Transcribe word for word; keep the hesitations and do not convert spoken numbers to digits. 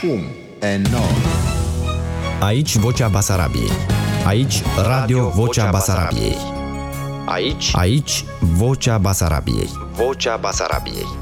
acum, enorm. Aici Vocea Basarabiei. Aici Radio Vocea Basarabiei. Aici, Aici Vocea Basarabiei. Vocea Basarabiei.